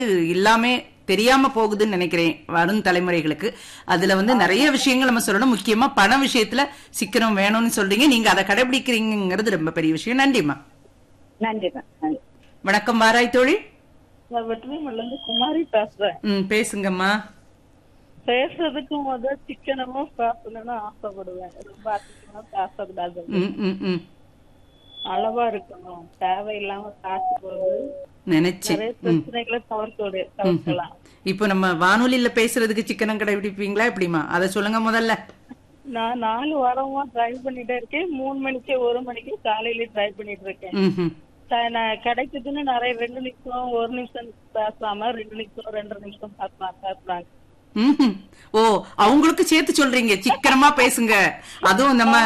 எல்லாமே தெரியாம போகுதுன்னு நினைக்கிறேன் வரும் தலைமுறைகளுக்கு. அதுல நிறைய விஷயங்கள் நம்ம சொல்லணும். முக்கியமா பண விஷயத்துல சிக்கனம் வேணும்னு சொல்றீங்க. நீங்க அதை கடைபிடிக்கிறீங்கிறது ரொம்ப பெரிய விஷயம். நன்றிம்மா. நன்றிதான். நன்றி. வணக்கம் வாராய் தோழி. நான் வெற்றிமல்ல இருந்து குமாரி பேசுறேன். பேசுங்கம்மா. பேசுறதுக்கு சிக்கனமும் பேசணும்னு ஆசைப்படுவேன். ரொம்ப அதிகமா பேசக்கூடாது, அளவா இருக்கணும், தேவையில்லாம காசு போகுது, நினைச்சேன். நிறைய பிரச்சனைகளை தவிர்க்கலாம். இப்போ நம்ம வானொலியில பேசுறதுக்கு சிக்கனம் கடைபிடிப்பீங்களா எப்படிமா? அதை சொல்லுங்க முதல்ல. நான் 4 வாரமா டிரைவ் பண்ணிட்டே இருக்கேன். 3 மணிக்கு 1 மணிக்கு காலையில டிரைவ் பண்ணிட்டு இருக்கேன். நான் கிடைக்குதுன்னு நிறைய 2 நிமிஷம் 1 நிமிஷம் பேசாம 2 நிமிஷம் 2.5 நிமிஷம் பேசுறாங்க. ஓ, அவங்களுக்கு சேர்த்து சொல்றீங்க சிக்கனமா பேசுங்க. அதுவும் நம்ம